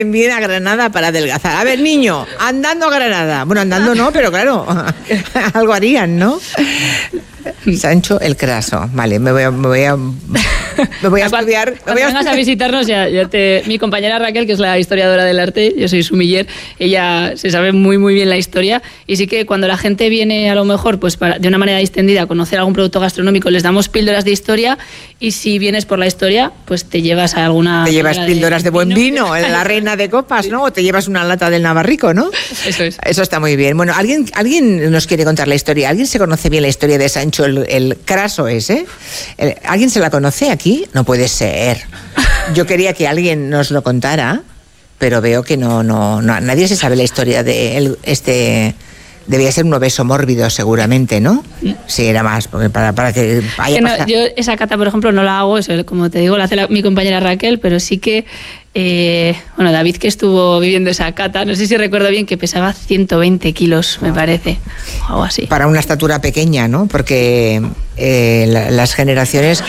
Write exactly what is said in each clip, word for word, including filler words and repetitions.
Viene a Granada para adelgazar. A ver, niño, andando a Granada. Bueno, andando no, pero claro, algo harían, ¿no? Sancho el Craso. Vale, me voy a, me voy a, me voy a estudiar. Cuando me voy a vengas a visitarnos, ya, ya te, mi compañera Raquel, que es la historiadora del arte, yo soy sumiller, ella se sabe muy muy bien la historia, y sí que cuando la gente viene a lo mejor pues para, de una manera distendida a conocer algún producto gastronómico, les damos píldoras de historia, y si vienes por la historia, pues te llevas a alguna... Te llevas píldoras de, de buen vino, vino la reina de copas, ¿no? O te llevas una lata del Navarrico, ¿no? Eso es. Eso está muy bien. Bueno, ¿alguien, alguien nos quiere contar la historia? ¿Alguien se conoce bien la historia de Sancho el, el Craso ese? El, ¿Alguien se la conoce aquí? No puede ser. Yo quería que alguien nos lo contara, pero veo que no, no, no nadie se sabe la historia de él, este... Debía ser un obeso mórbido, seguramente, ¿no? Sí, era más, porque para, para que haya que no, pasado... Yo esa cata, por ejemplo, no la hago, eso, como te digo, la hace la, mi compañera Raquel, pero sí que, eh, bueno, David, que estuvo viviendo esa cata, no sé si recuerdo bien, que pesaba ciento veinte kilos, me parece, o algo así. Para una estatura pequeña, ¿no? Porque eh, la, las generaciones...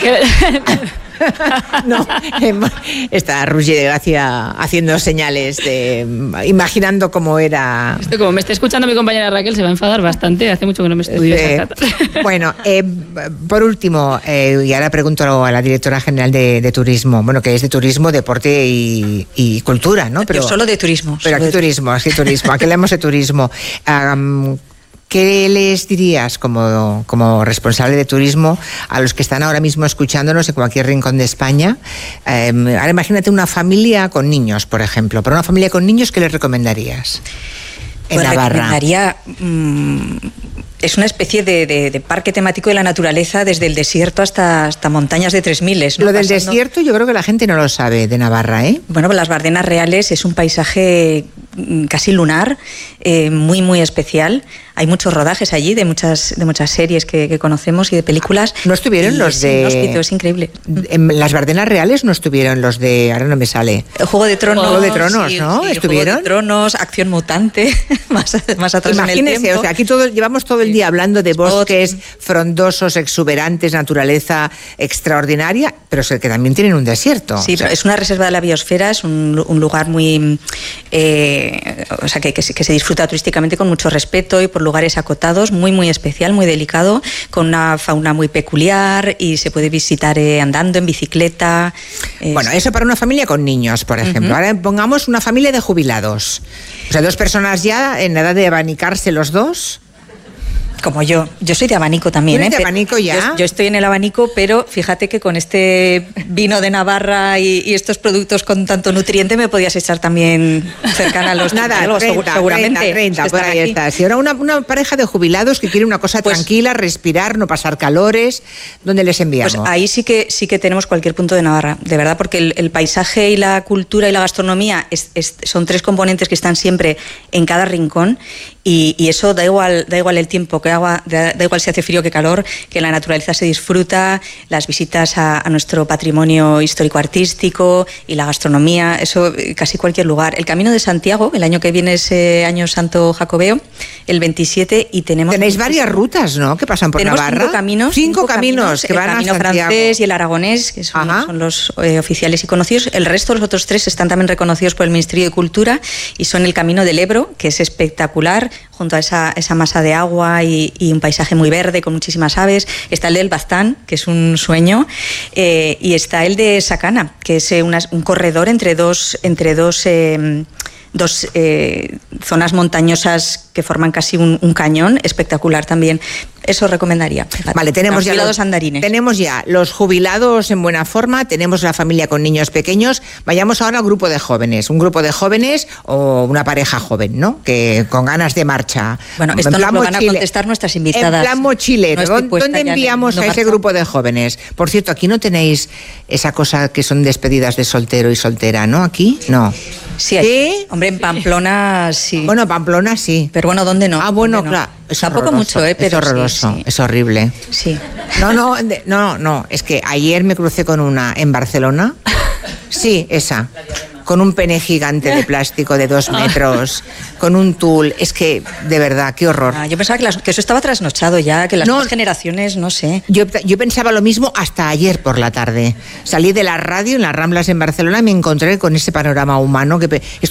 No, está Rugi de Gracia haciendo señales, de, imaginando cómo era. Esto, como me está escuchando mi compañera Raquel, se va a enfadar bastante. Hace mucho que no me estudio eh, esa cata. Bueno, eh, por último, eh, y ahora pregunto a la directora general de, de turismo, bueno, que es de turismo, deporte y, y cultura, ¿no? Pero, Yo solo de turismo. Pero aquí de turismo, aquí turismo, aquí hablamos de turismo. Um, ¿Qué les dirías como, como responsable de turismo a los que están ahora mismo escuchándonos en cualquier rincón de España? Eh, ahora imagínate una familia con niños, por ejemplo. Para una familia con niños, ¿qué les recomendarías en pues Navarra? Recomendaría... Mmm, es una especie de, de, de parque temático de la naturaleza, desde el desierto hasta, hasta montañas de tres miles, ¿no? Lo del Pasando... desierto yo creo que la gente no lo sabe de Navarra, ¿eh? Bueno, pues las Bardenas Reales es un paisaje casi lunar, eh, muy muy especial. Hay muchos rodajes allí de muchas de muchas series que, que conocemos y de películas. ¿No estuvieron los de...? Inhóspito, es increíble. En las Bardenas Reales no estuvieron los de... Ahora no me sale. El Juego de Tronos. Juego de Tronos, sí, ¿no? Sí, ¿Estuvieron? Juego de Tronos, Acción Mutante, más, más atrás en el Imagínese, tiempo. o sea, aquí todo, llevamos todo el día hablando de bosques frondosos, exuberantes, naturaleza extraordinaria, pero es que también tienen un desierto. Sí, o sea, pero es una reserva de la biosfera, es un, un lugar muy... Eh, o sea, que, que, se, que se disfruta turísticamente con mucho respeto y por lugares acotados, muy, muy especial, muy delicado, con una fauna muy peculiar y se puede visitar eh, andando, en bicicleta. Es... Bueno, eso para una familia con niños, por ejemplo. Uh-huh. Ahora pongamos una familia de jubilados. O sea, dos personas ya en edad de abanicarse los dos. Como yo, yo soy de abanico también. ¿Eres ¿eh? de abanico ya? Yo, yo estoy en el abanico, pero fíjate que con este vino de Navarra y, y estos productos con tanto nutriente me podías echar también cercana a los Nada, treinta, seguramente. treinta, treinta, por ahí estás. Y ahora una, una pareja de jubilados que quiere una cosa pues, tranquila, respirar, no pasar calores, ¿dónde les enviamos? Pues ahí sí que sí que tenemos cualquier punto de Navarra, de verdad, porque el, el paisaje y la cultura y la gastronomía es, es, son tres componentes que están siempre en cada rincón. Y, y eso da igual, da igual el tiempo que haga, da, da igual si hace frío que calor, que la naturaleza se disfruta, las visitas a, a nuestro patrimonio histórico-artístico y la gastronomía, eso casi cualquier lugar. El Camino de Santiago, el año que viene es eh, Año Santo Jacobeo, el veintisiete, y tenemos... Tenéis varias rutas, ¿no?, que pasan por tenemos Navarra. Cinco caminos. Cinco, cinco caminos, caminos que van a Santiago. El camino francés y el aragonés, que son, son los eh, oficiales y conocidos. El resto, los otros tres, están también reconocidos por el Ministerio de Cultura y son el Camino del Ebro, que es espectacular, junto a esa, esa masa de agua y, y un paisaje muy verde con muchísimas aves. Está el del Baztán, que es un sueño, eh, y está el de Sacana, que es eh, una, un corredor entre dos, entre dos, eh, dos eh, zonas montañosas que forman casi un, un cañón, espectacular también. Eso recomendaría. Fíjate. Vale, tenemos ya los andarines. Tenemos ya los jubilados en buena forma, tenemos la familia con niños pequeños. Vayamos ahora al grupo de jóvenes, un grupo de jóvenes o una pareja joven, ¿no? Que con ganas de marcha. Bueno, esto nos lo van a contestar nuestras invitadas. En plan mochilero, no ¿dónde enviamos a ese grupo de jóvenes? Por cierto, aquí no tenéis esa cosa que son despedidas de soltero y soltera, ¿no? Aquí no. Sí, hay, ¿sí? Hombre, en Pamplona sí. Bueno, Pamplona sí. Pero bueno, ¿dónde no? Ah, bueno, no? claro. Es Tampoco horroroso, mucho, ¿eh? Pero es horroroso, sí, sí. Es horrible. Sí. No, no, no, no. Es que ayer me crucé con una en Barcelona. Sí, esa. Con un pene gigante de plástico de dos metros, con un tul. Es que, de verdad, qué horror. Ah, yo pensaba que, las, que eso estaba trasnochado ya, que las no, nuevas generaciones, no sé. Yo, yo pensaba lo mismo hasta ayer por la tarde. Salí de la radio en las Ramblas en Barcelona y me encontré con ese panorama humano que... Esto